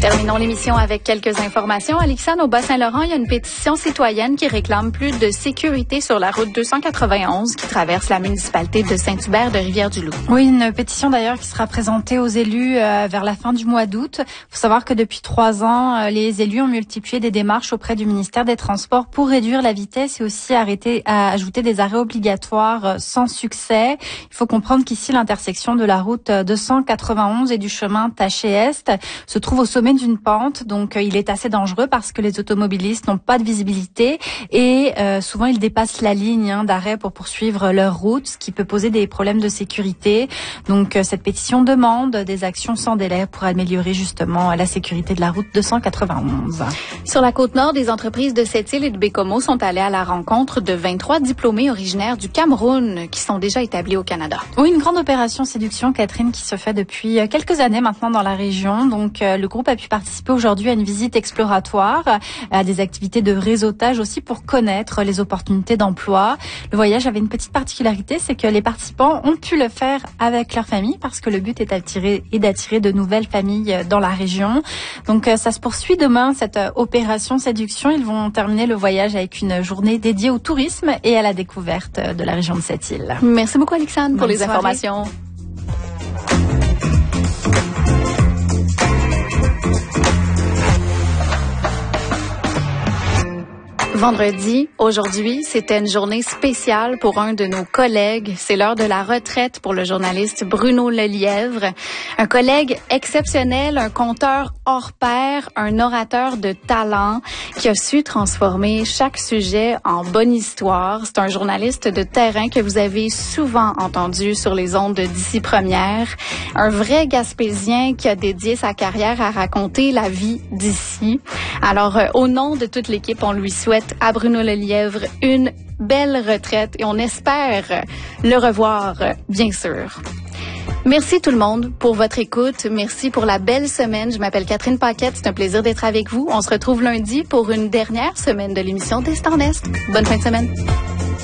Terminons l'émission avec quelques informations. Alexandre, au Bas-Saint-Laurent, il y a une pétition citoyenne qui réclame plus de sécurité sur la route 291 qui traverse la municipalité de Saint-Hubert de Rivière-du-Loup. Oui, une pétition d'ailleurs qui sera présentée aux élus vers la fin du mois d'août. Il faut savoir que depuis 3 ans, les élus ont multiplié des démarches auprès du ministère des Transports pour réduire la vitesse et aussi ajouter des arrêts obligatoires sans succès. Il faut comprendre qu'ici, l'intersection de la route 291 et du chemin Taché-Est se trouve au sommet d'une pente, donc il est assez dangereux parce que les automobilistes n'ont pas de visibilité et souvent ils dépassent la ligne d'arrêt pour poursuivre leur route, ce qui peut poser des problèmes de sécurité. Donc cette pétition demande des actions sans délai pour améliorer justement la sécurité de la route 291. Sur la Côte-Nord, des entreprises de Sept-Îles et de Bécomo sont allées à la rencontre de 23 diplômés originaires du Cameroun qui sont déjà établis au Canada. Oui, une grande opération séduction, Catherine, qui se fait depuis quelques années maintenant dans la région. Donc le groupe a pu participer aujourd'hui à une visite exploratoire, à des activités de réseautage aussi pour connaître les opportunités d'emploi. Le voyage avait une petite particularité, c'est que les participants ont pu le faire avec leur famille parce que le but est d'attirer de nouvelles familles dans la région. Donc ça se poursuit demain, cette opération séduction. Ils vont terminer le voyage avec une journée dédiée au tourisme et à la découverte de la région de Sept-Îles. Merci beaucoup Alexandre pour les informations. Vendredi, aujourd'hui, c'était une journée spéciale pour un de nos collègues. C'est l'heure de la retraite pour le journaliste Bruno Lelièvre. Un collègue exceptionnel, un conteur hors pair, un orateur de talent qui a su transformer chaque sujet en bonne histoire. C'est un journaliste de terrain que vous avez souvent entendu sur les ondes d'Ici Première. Un vrai Gaspésien qui a dédié sa carrière à raconter la vie d'ici. Alors, au nom de toute l'équipe, on lui souhaite à Bruno Lelièvre une belle retraite et on espère le revoir, bien sûr. Merci tout le monde pour votre écoute. Merci pour la belle semaine. Je m'appelle Catherine Paquette. C'est un plaisir d'être avec vous. On se retrouve lundi pour une dernière semaine de l'émission d'Est en Est. Bonne fin de semaine.